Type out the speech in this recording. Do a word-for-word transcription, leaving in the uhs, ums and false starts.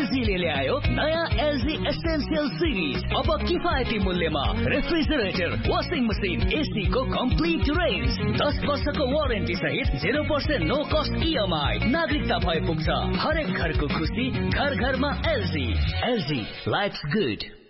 एलजीले ल्यायो नयाँ LG essential series. अब किफायती मूल्यमा रेफ्रिजरेटर, वाशिङ मसिन, एसी को कम्प्लिट रेन्ज, दस वर्षको वारेन्टी सहित zero percent no cost EMI. नागरिकता भए पुग्छ। हरेक घरको खुसी घर घरमा एलजी। LG lives good.